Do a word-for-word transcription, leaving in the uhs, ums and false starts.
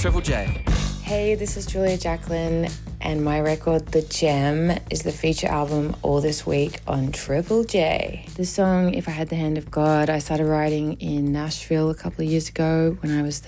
Triple J. Hey, this is Julia Jacqueline, and my record, The Gem, is the feature album all this week on Triple J. The song, If I Had the Hand of God, I started writing in Nashville a couple of years ago when I was